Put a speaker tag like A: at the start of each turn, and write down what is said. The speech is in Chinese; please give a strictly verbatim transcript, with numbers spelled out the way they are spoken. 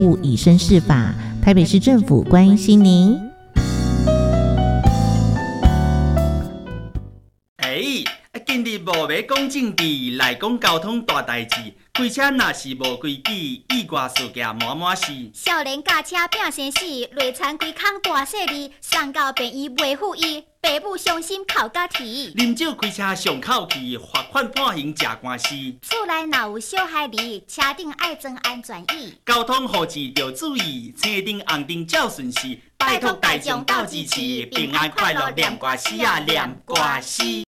A: 勿以身试法。台北市政府关心您。
B: 哎，今日无要讲政治，来讲交通大代志。开车若是无规矩，意外事件满满是。
C: 少年驾车拼生死，累残规空大细字，送到病院袂赴医，爸母伤心哭甲啼。
B: 啉酒开车上口气，罚款判刑吃官司。
C: 厝内若有小孩儿，车顶爱装安全椅。
B: 交通护持要注意，青灯红灯照顺时。拜托大众斗支持，平安快乐念歌诗啊念歌诗。